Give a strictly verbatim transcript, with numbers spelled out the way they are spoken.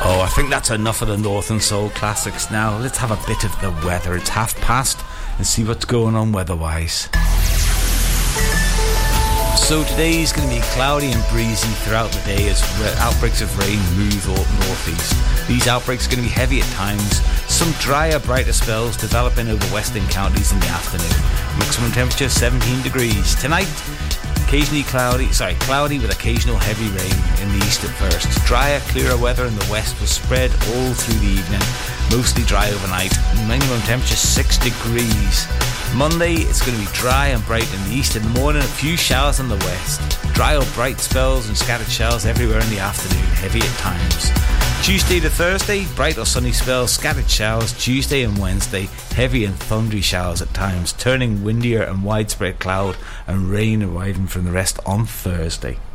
Oh, I think that's enough of the Northern Soul classics now. Let's have a bit of the weather. It's half past and see what's going on weather-wise. So today's going to be cloudy and breezy throughout the day as outbreaks of rain move up northeast. These outbreaks are going to be heavy at times. Some drier, brighter spells developing over western counties in the afternoon. Maximum temperature seventeen degrees. Tonight, occasionally cloudy, sorry, cloudy with occasional heavy rain in the east at first. Drier, clearer weather in the west will spread all through the evening. Mostly dry overnight. Minimum temperature six degrees. Monday, it's going to be dry and bright in the east in the morning. A few showers in the west. Dry or bright spells and scattered showers everywhere in the afternoon. Heavy at times. Tuesday to Thursday, bright or sunny spells, scattered showers. Tuesday and Wednesday, heavy and thundery showers at times, turning windier and widespread cloud and rain arriving from the rest on Thursday.